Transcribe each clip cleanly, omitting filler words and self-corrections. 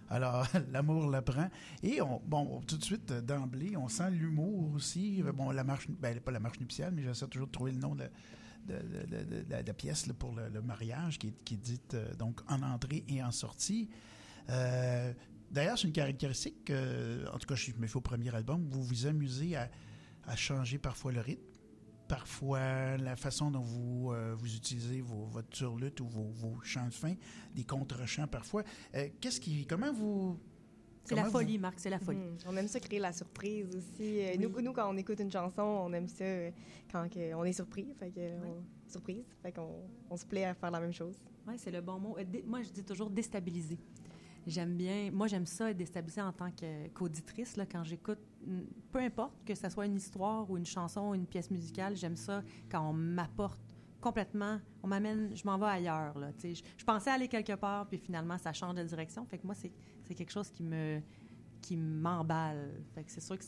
Alors, l'amour l'apprend. Et tout de suite, d'emblée, on sent l'humour aussi. Bon, pas la marche nuptiale, mais j'essaie toujours de trouver le nom de la pièce là, pour le mariage, qui est dite donc en entrée et en sortie. D'ailleurs, c'est une caractéristique, en tout cas, je me fais au premier album, vous vous amusez à changer parfois le rythme, parfois la façon dont vous utilisez votre turlute ou vos chants de fin, des contre-chants parfois. Comment vous... C'est la folie, Marc, c'est la folie. On aime ça créer la surprise aussi. Oui. Nous, quand on écoute une chanson, on aime ça quand on est surpris. Surprise. Fait qu'on se plaît à faire la même chose. Oui, c'est le bon mot. Moi, je dis toujours déstabiliser. J'aime ça être déstabilisée en tant qu'auditrice, là, quand j'écoute, peu importe que ce soit une histoire ou une chanson ou une pièce musicale, j'aime ça quand on m'apporte complètement, je m'en vais ailleurs, là, tu sais. Je pensais aller quelque part, puis finalement, ça change de direction. Fait que moi, c'est quelque chose qui m'emballe. Fait que c'est sûr que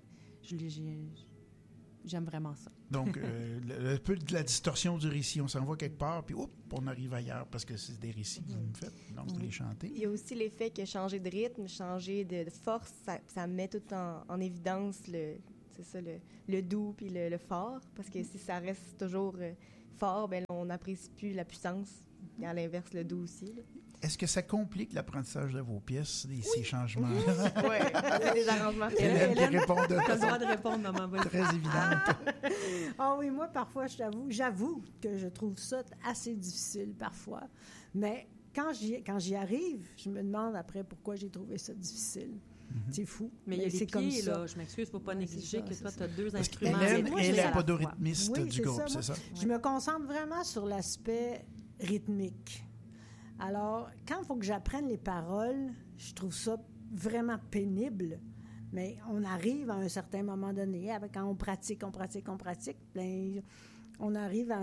j'aime vraiment ça. Donc, un peu de la distorsion du récit. On s'en va quelque part, puis on arrive ailleurs, parce que c'est des récits que vous me faites, donc vous les chantez. Il y a aussi l'effet que changer de rythme, changer de force, ça met tout en évidence le doux puis le fort, parce que si ça reste toujours fort, ben on n'apprécie plus la puissance. Et à l'inverse, le doux aussi. Là. Est-ce que ça complique l'apprentissage de vos pièces, ces changements? Oui, les arrangements. Hélène qui répond tu as le droit de répondre, maman. Très évidente. Ah oui, moi, parfois, j'avoue que je trouve ça assez difficile parfois. Mais quand j'y arrive, je me demande après pourquoi j'ai trouvé ça difficile. C'est fou. Mais il y a les pieds, là. Je m'excuse, il ne faut pas négliger que toi, tu as deux instruments. Hélène est la podorythmiste du groupe, c'est ça? Je me concentre vraiment sur l'aspect rythmique. Alors, quand il faut que j'apprenne les paroles, je trouve ça vraiment pénible. Mais on arrive à un certain moment donné, quand on pratique, bien, on arrive à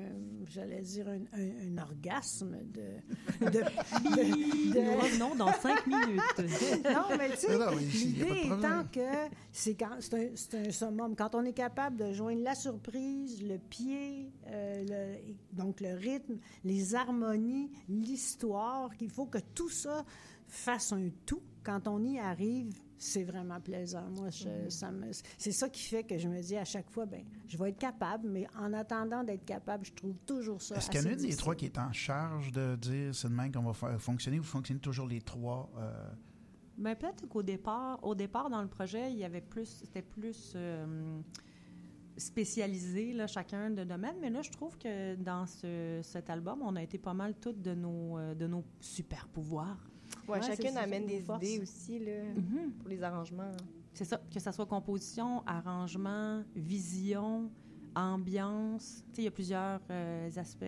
un orgasme Nous revenons dans 5 minutes. Non, mais tu sais, l'idée étant que c'est un summum. Quand on est capable de joindre la surprise, le pied, donc le rythme, les harmonies, l'histoire, qu'il faut que tout ça fasse un tout. Quand on y arrive, c'est vraiment plaisant. Moi, c'est ça qui fait que je me dis à chaque fois, je vais être capable, mais en attendant d'être capable, je trouve toujours ça assez difficile. Est-ce qu'il y en a une des trois qui est en charge de dire c'est de même qu'on va fonctionner, ou fonctionnez toujours les trois? Bien, peut-être qu'au départ, dans le projet, c'était plus spécialisé, là, chacun de domaine, mais là, je trouve que dans cet album, on a été pas mal toutes de nos super pouvoirs. Oui, chacune amène des idées aussi là, pour les arrangements. C'est ça, que ça soit composition, arrangement, vision, ambiance. Tu sais, il y a plusieurs aspects.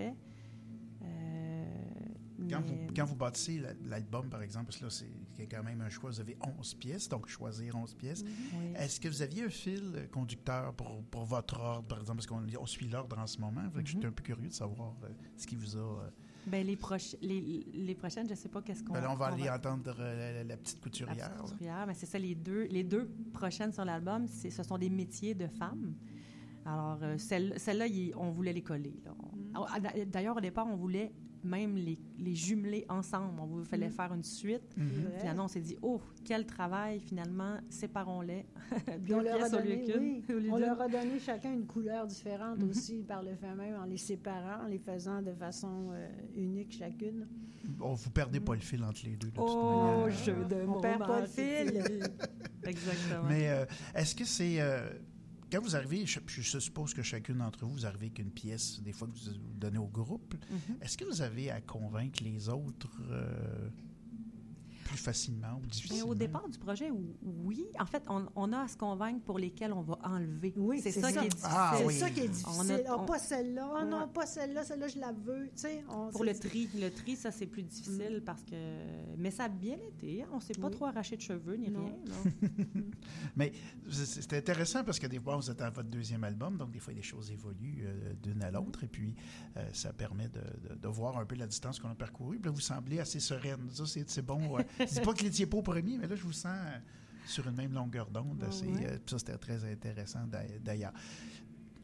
Quand vous bâtissez l'album, par exemple, parce que là, c'est quand même un choix, vous avez 11 pièces, donc choisir 11 pièces. Oui. Est-ce que vous aviez un fil conducteur pour votre ordre, par exemple, parce qu'on suit l'ordre en ce moment? Fait que je suis un peu curieux de savoir ce qui vous a... Bien, les prochaines, je ne sais pas qu'est-ce qu'on... Là, on va aller entendre la petite couturière. La petite couturière, mais c'est ça, les deux prochaines sur l'album, ce sont des métiers de femmes. Alors, celles-là, on voulait les coller. Là. D'ailleurs, au départ, on voulait même les jumeler ensemble. On fallait faire une suite. Finalement, on s'est dit, quel travail, finalement, séparons-les. On leur a donné chacun une couleur différente aussi par le fait même, en les séparant, en les faisant de façon unique chacune. Vous ne perdez pas le fil entre les deux. Jeu de mots. On perd pas le fil. Exactement. Mais est-ce que c'est... quand vous arrivez, je suppose que chacune d'entre vous, vous arrivez avec une pièce, des fois que vous donnez au groupe. Est-ce que vous avez à convaincre les autres plus facilement ou difficilement? Au départ du projet, oui. En fait, on a à se convaincre pour lesquels on va enlever. Oui, c'est ça qui est difficile. C'est ça qui est difficile. Pas celle-là. Oh non, pas celle-là. Celle-là, je la veux. Pour le tri, ça, c'est plus difficile parce que... Mais ça a bien été. On ne s'est pas trop arraché de cheveux ni rien. Mais c'est intéressant parce que des fois, vous êtes à votre deuxième album, donc des fois, les choses évoluent d'une à l'autre. Et puis, ça permet de voir un peu la distance qu'on a parcourue. Puis là, vous semblez assez sereine. Ça, c'est bon. Je ne dis pas que vous n'étiez pas au premier, mais là, je vous sens sur une même longueur d'onde. Ça, c'était très intéressant d'ailleurs.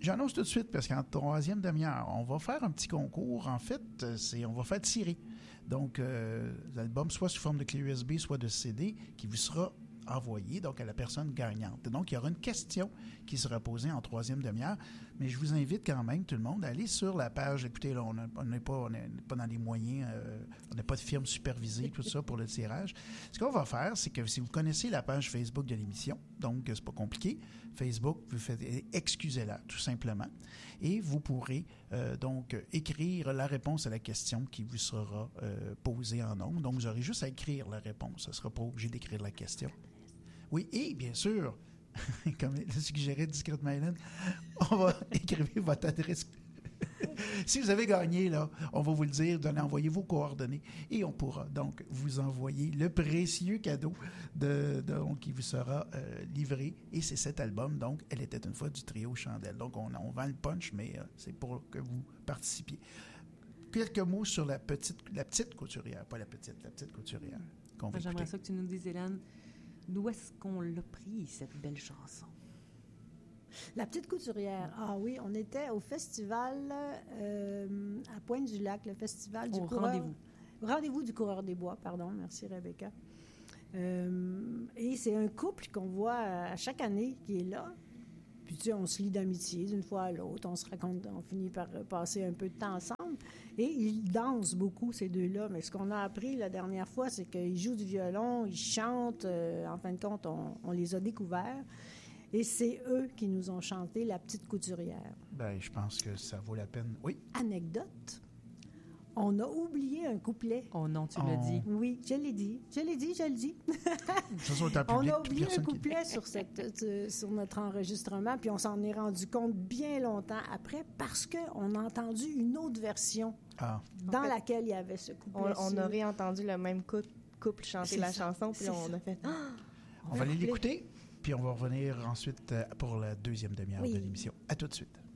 j'annonce tout de suite, parce qu'en troisième demi-heure, on va faire un petit concours. En fait, on va faire tirer. Donc, l'album, soit sous forme de clé USB, soit de CD, qui vous sera envoyé donc à la personne gagnante. Donc, il y aura une question qui sera posée en troisième demi-heure, mais je vous invite quand même, tout le monde, à aller sur la page. Écoutez, là, on n'est pas dans les moyens, on n'a pas de firme supervisée, tout ça, pour le tirage. Ce qu'on va faire, c'est que si vous connaissez la page Facebook de l'émission, donc c'est pas compliqué, Facebook, vous faites « Excusez-la », tout simplement, et vous pourrez donc écrire la réponse à la question qui vous sera posée en ondes. Donc, vous aurez juste à écrire la réponse. Ça ne sera pas obligé d'écrire la question. Oui, et bien sûr, comme le suggérait discrètement Hélène, on va écrire votre adresse. Si vous avez gagné, là, on va vous le dire, envoyez vos coordonnées et on pourra donc vous envoyer le précieux cadeau donc, qui vous sera livré. Et c'est cet album, donc, Elle était une fois du trio Chandelle. Donc, on vend le punch, mais c'est pour que vous participiez. Quelques mots sur la petite couturière, pas la petite couturière qu'on va écouter. J'aimerais ça que tu nous dises, Hélène, d'où est-ce qu'on l'a pris, cette belle chanson? La petite couturière. Ah oui, on était au festival à Pointe-du-Lac, le festival du Rendez-vous du Coureur des Bois, pardon. Merci, Rebecca. Et c'est un couple qu'on voit à chaque année qui est là. Puis, tu sais, on se lie d'amitié d'une fois à l'autre. On se raconte, on finit par passer un peu de temps ensemble. Et ils dansent beaucoup, ces deux-là. Mais ce qu'on a appris la dernière fois, c'est qu'ils jouent du violon, ils chantent. En fin de compte, on les a découverts. Et c'est eux qui nous ont chanté La petite couturière. Bien, je pense que ça vaut la peine. Oui. Anecdote. On a oublié un couplet. Oh non, tu l'as dit. Oui, je le dis. On a oublié un couplet sur notre enregistrement, puis on s'en est rendu compte bien longtemps après parce qu'on a entendu une autre version dans laquelle il y avait ce couplet. On aurait entendu le même couple chanter la chanson, puis on a fait... On va aller l'écouter, puis on va revenir ensuite pour la deuxième demi-heure de l'émission. À tout de suite.